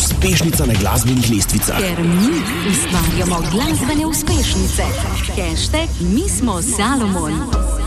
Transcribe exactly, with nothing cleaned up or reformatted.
uspešnica na glasbenih lestvicah. Ker mi ustvarjamo glasbene uspešnice. Hashtag Mi smo Salomon.